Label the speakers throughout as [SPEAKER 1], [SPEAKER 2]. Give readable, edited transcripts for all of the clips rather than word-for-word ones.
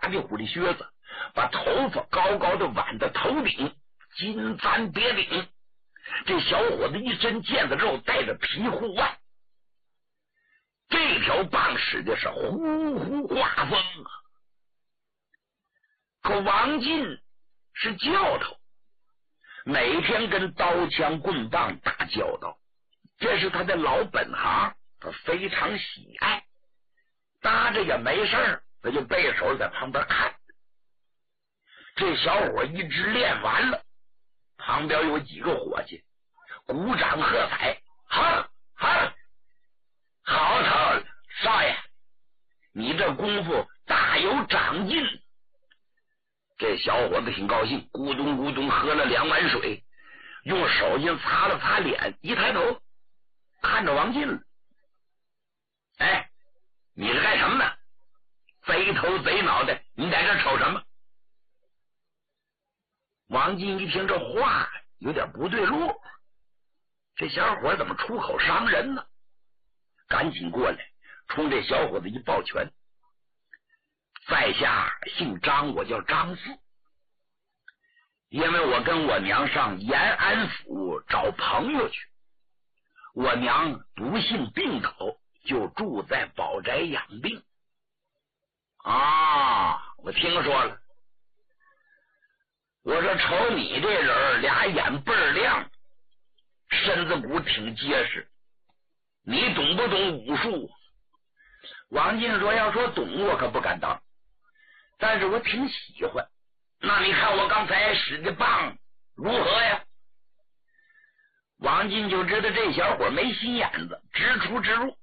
[SPEAKER 1] 的狐狸靴子，把头发高高的挽在头顶，金簪别领。这小伙子一身腱子肉，带着皮护腕，这条棒使的是呼呼刮风啊！可王进是教头，每天跟刀枪棍棒打交道，这是他的老本行，他非常喜爱。搭着也没事，他就背手在旁边看。这小伙一直练完了，旁边有几个伙计鼓掌喝彩，好好好头少爷，你这功夫大有长进。这小伙子挺高兴，咕咚咕咚喝了2碗水，用手巾擦了擦脸，一抬头看着王进了。哎，你是干什么呢？贼头贼脑的，你在这瞅什么？王进一听这话有点不对路，这小伙怎么出口伤人呢？赶紧过来冲这小伙子一抱拳，在下姓张，我叫张四，因为我跟我娘上延安府找朋友去，我娘不幸病倒，就住在宝宅养病。啊，我听说了。我说瞅你这人，俩眼倍儿亮，身子骨挺结实，你懂不懂武术？王进说要说懂我可不敢当，但是我挺喜欢。那你看我刚才使的棒如何呀？王进就知道这小伙没心眼子，直出直入。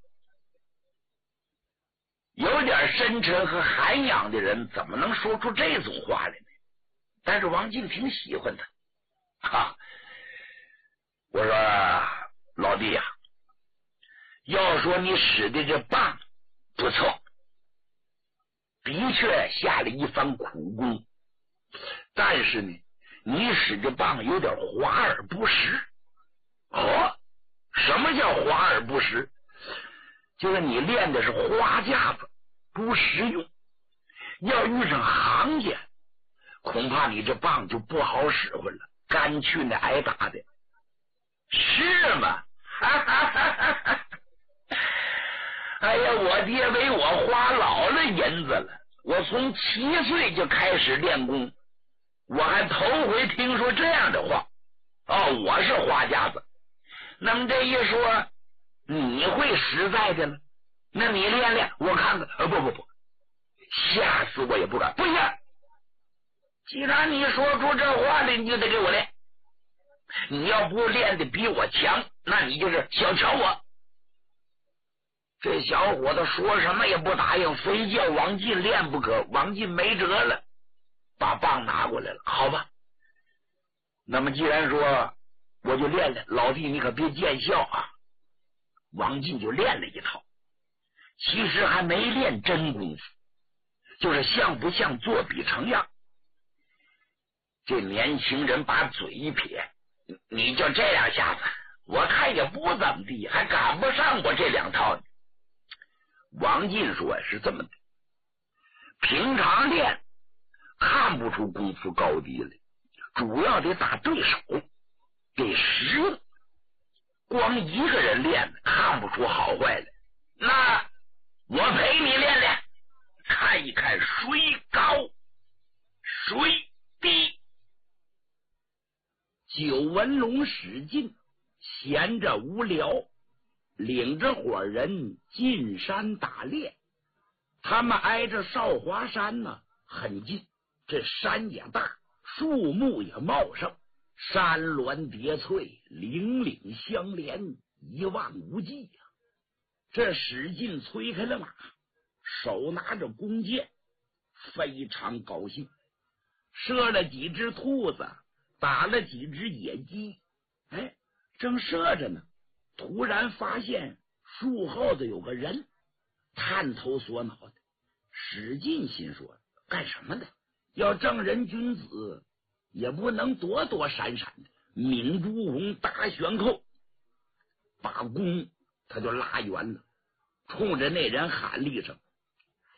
[SPEAKER 1] 有点深沉和涵养的人怎么能说出这种话来呢？但是王进挺喜欢他。哈，我说老弟呀，要说你使的这棒不错，的确下了一番苦功，但是呢，你使的棒有点华而不实。哦，什么叫华而不实？就是你练的是花架子，不实用。要遇上行家，恐怕你这棒就不好使唤了，干去那挨打的。是吗？哈哈哈哈哈！哎呀，我爹为我花老了银子了，我从7岁就开始练功，我还头回听说这样的话。哦，我是花架子。那么这一说，你会实在的了，那你练练我看看。不，吓死我也不敢。不行，既然你说出这话来，你就得给我练。你要不练的比我强，那你就是小瞧我。这小伙子说什么也不答应，非叫王进练不可。王进没辙了，把棒拿过来了。好吧，那么既然说我就练练，老弟你可别见笑啊。王进就练了一套，其实还没练真功夫，就是像不像作比成样。这年轻人把嘴一撇，你就这样下子，我看也不怎么地，还赶不上我这2套呢。王进说是这么的，平常练看不出功夫高低来，主要得打对手，得实用。光一个人练看不出好坏来，那我陪你练练，看一看谁高谁低。九纹龙史进闲着无聊，领着伙人进山打猎。他们挨着少华山呢，很近，这山也大，树木也茂盛，山峦叠翠，岭岭相连，一望无际呀。这史进催开了马，手拿着弓箭，非常高兴，射了几只兔子，打了几只野鸡。哎，正射着呢，突然发现树后头有个人，探头索脑的。史进心说，干什么的？要正人君子，也不能躲躲闪闪的，抿珠红打旋扣，把弓他就拉圆了，冲着那人喊了一声：